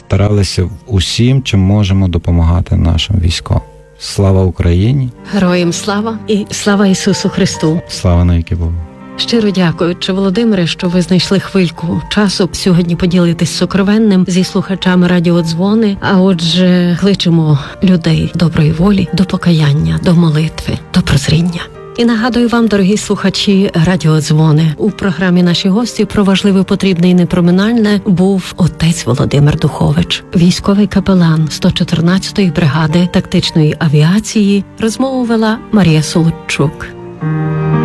старалися усім, чим можемо, допомагати нашим військовим. Слава Україні! Героям слава і слава Ісусу Христу! Слава навіки Богу! Щиро дякуючи, Володимире, що ви знайшли хвильку часу сьогодні поділитись сокровенним зі слухачами радіодзвони. А отже, кличемо людей доброї волі, до покаяння, до молитви, до прозріння. І нагадую вам, дорогі слухачі радіодзвони, у програмі наші гості про важливе, потрібне і непроминальне був отець Володимир Духович, військовий капелан 114-ї бригади тактичної авіації. Розмову вела Марія Солодчук.